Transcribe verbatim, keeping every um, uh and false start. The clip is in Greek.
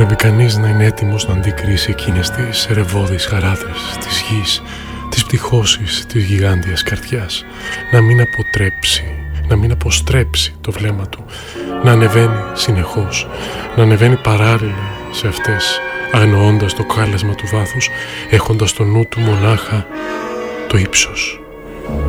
Πρέπει κανείς να είναι έτοιμος να αντικρίσει εκείνες τις ρευώδεις χαράδρες της γης, τις πτυχώσεις της γιγάντιας καρδιάς, να μην αποτρέψει, να μην αποστρέψει το βλέμμα του, να ανεβαίνει συνεχώς, να ανεβαίνει παράλληλα σε αυτές, αγνοώντας το κάλεσμα του βάθους, έχοντας στο νου του μονάχα το ύψος.